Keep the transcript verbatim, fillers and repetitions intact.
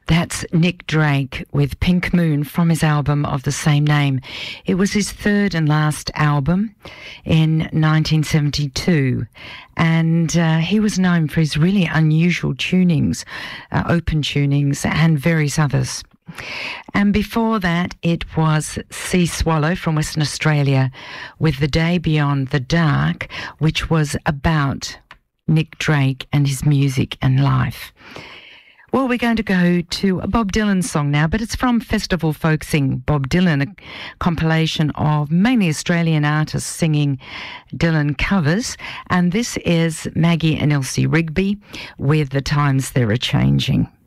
That's Nick Drake with Pink Moon from his album of the same name. It was his third and last album in nineteen seventy-two, and uh, he was known for his really unusual tunings, uh, open tunings, and various others. And before that, it was Sea Swallow from Western Australia with The Day Beyond the Dark, which was about Nick Drake and his music and life. Well, we're going to go to a Bob Dylan song now, but it's from Festival Folk Sing Bob Dylan, a compilation of mainly Australian artists singing Dylan covers. And this is Maggie and Elsie Rigby with The Times They're A-Changing.